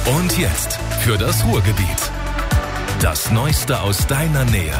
Und jetzt für das Ruhrgebiet. Das Neueste aus deiner Nähe.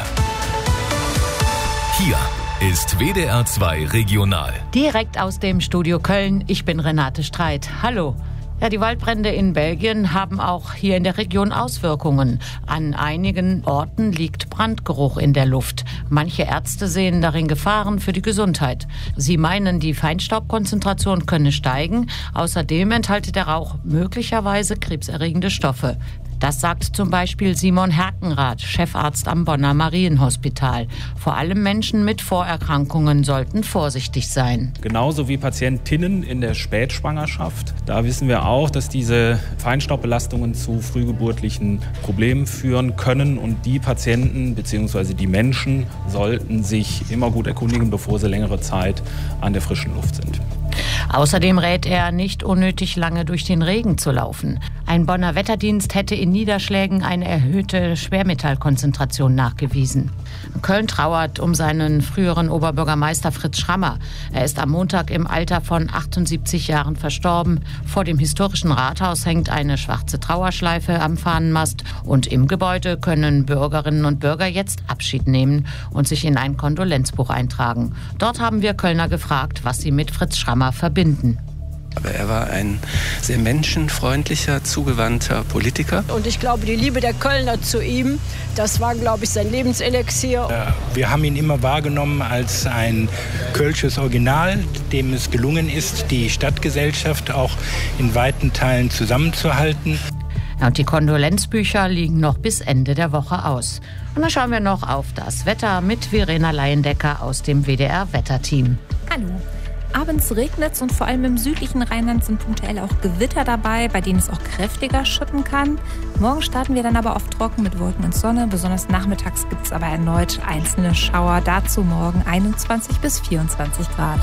Hier ist WDR 2 Regional. Direkt aus dem Studio Köln. Ich bin Renate Streit. Hallo. Ja, die Waldbrände in Belgien haben auch hier in der Region Auswirkungen. An einigen Orten liegt Brandgeruch in der Luft. Manche Ärzte sehen darin Gefahren für die Gesundheit. Sie meinen, die Feinstaubkonzentration könne steigen. Außerdem enthalte der Rauch möglicherweise krebserregende Stoffe. Das sagt zum Beispiel Simon Herkenrath, Chefarzt am Bonner Marienhospital. Vor allem Menschen mit Vorerkrankungen sollten vorsichtig sein. Genauso wie Patientinnen in der Spätschwangerschaft. Da wissen wir auch, dass diese Feinstaubbelastungen zu frühgeburtlichen Problemen führen können. Und die Patienten bzw. die Menschen sollten sich immer gut erkundigen, bevor sie längere Zeit an der frischen Luft sind. Außerdem rät er, nicht unnötig lange durch den Regen zu laufen. Ein Bonner Wetterdienst hätte in Niederschlägen eine erhöhte Schwermetallkonzentration nachgewiesen. Köln trauert um seinen früheren Oberbürgermeister Fritz Schrammer. Er ist am Montag im Alter von 78 Jahren verstorben. Vor dem historischen Rathaus hängt eine schwarze Trauerschleife am Fahnenmast. Und im Gebäude können Bürgerinnen und Bürger jetzt Abschied nehmen und sich in ein Kondolenzbuch eintragen. Dort haben wir Kölner gefragt, was sie mit Fritz Schrammer verbinden. Aber er war ein sehr menschenfreundlicher, zugewandter Politiker. Und ich glaube, die Liebe der Kölner zu ihm, das war, glaube ich, sein Lebenselixier. Wir haben ihn immer wahrgenommen als ein kölsches Original, dem es gelungen ist, die Stadtgesellschaft auch in weiten Teilen zusammenzuhalten. Ja, und die Kondolenzbücher liegen noch bis Ende der Woche aus. Und dann schauen wir noch auf das Wetter mit Verena Leyendecker aus dem WDR-Wetterteam. Hallo. Abends regnet es und vor allem im südlichen Rheinland sind punktuell auch Gewitter dabei, bei denen es auch kräftiger schütten kann. Morgen starten wir dann aber oft trocken mit Wolken und Sonne. Besonders nachmittags gibt es aber erneut einzelne Schauer. Dazu morgen 21 bis 24 Grad.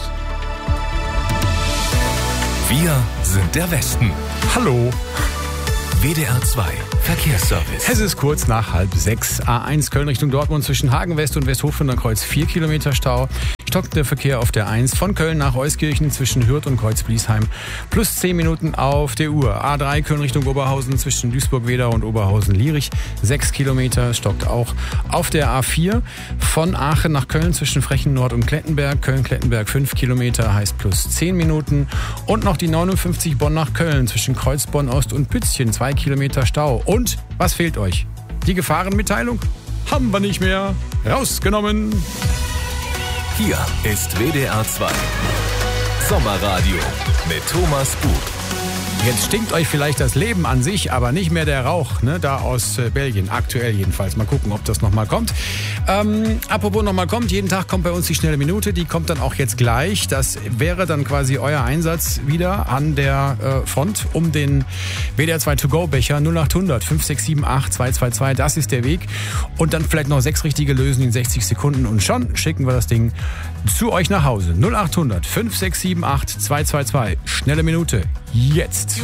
Wir sind der Westen. Hallo. WDR 2 Verkehrsservice. Es ist kurz nach 5:30. A1 Köln Richtung Dortmund zwischen Hagen West und Westhofen Kreuz 4 Kilometer Stau. Stockt der Verkehr auf der 1 von Köln nach Euskirchen zwischen Hürth und Kreuz-Bliesheim. Plus 10 Minuten auf der Uhr. A3 Köln Richtung Oberhausen zwischen Duisburg-Wedau und Oberhausen-Lierich. 6 Kilometer stockt auch auf der A4 von Aachen nach Köln zwischen Frechen-Nord und Klettenberg. Köln-Klettenberg 5 Kilometer heißt plus 10 Minuten. Und noch die 59 Bonn nach Köln zwischen Kreuzbonn-Ost und Pützchen. 2 Kilometer Stau. Und was fehlt euch? Die Gefahrenmitteilung? Haben wir nicht mehr. Rausgenommen. Hier ist WDR 2 Sommerradio mit Thomas Bug. Jetzt stinkt euch vielleicht das Leben an sich, aber nicht mehr der Rauch, ne? Da aus Belgien, aktuell jedenfalls. Mal gucken, ob das nochmal kommt. Apropos nochmal kommt, jeden Tag kommt bei uns die schnelle Minute, die kommt dann auch jetzt gleich. Das wäre dann quasi euer Einsatz wieder an der Front um den WDR 2 To-Go-Becher 0800 5678 222. Das ist der Weg. Und dann vielleicht noch 6 richtige lösen in 60 Sekunden und schon schicken wir das Ding zu euch nach Hause. 0800 5678 222. Schnelle Minute. Jetzt.